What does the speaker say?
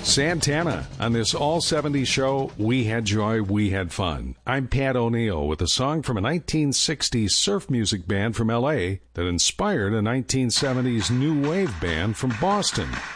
Santana on this All 70s show. We had joy, we had fun. I'm Pat O'Neill with a song from a 1960s surf music band from L.A. that inspired a 1970s new wave band from Boston.